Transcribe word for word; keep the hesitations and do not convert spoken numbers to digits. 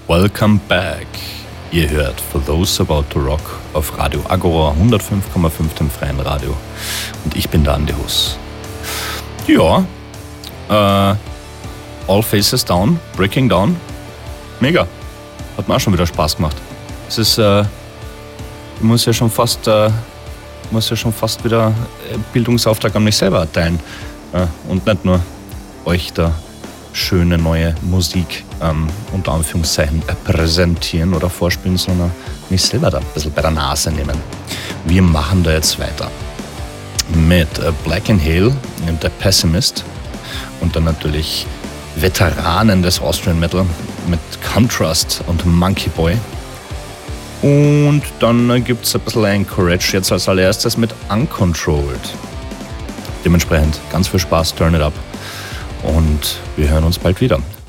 Welcome back. Ihr hört For Those About to Rock auf Radio Agora hundertfünf Komma fünf, dem freien Radio. Und ich bin der Andi Huss. Ja, äh, All Faces Down, Breaking Down. Mega. Hat mir auch schon wieder Spaß gemacht. Es ist, äh, ich muss ja schon fast, äh, muss ja schon fast wieder Bildungsauftrag an mich selber erteilen. Äh, und nicht nur euch da schöne neue Musik ähm, unter Anführungszeichen präsentieren oder vorspielen, sondern mich selber da ein bisschen bei der Nase nehmen. Wir machen da jetzt weiter mit äh, Black and Hail und The Pessimist und dann natürlich Veteranen des Austrian Metal mit Contrast und Monkey Boy. Und dann äh, gibt es ein bisschen Anchorage jetzt als allererstes mit Uncontrolled. Dementsprechend ganz viel Spaß, turn it up. Und wir hören uns bald wieder.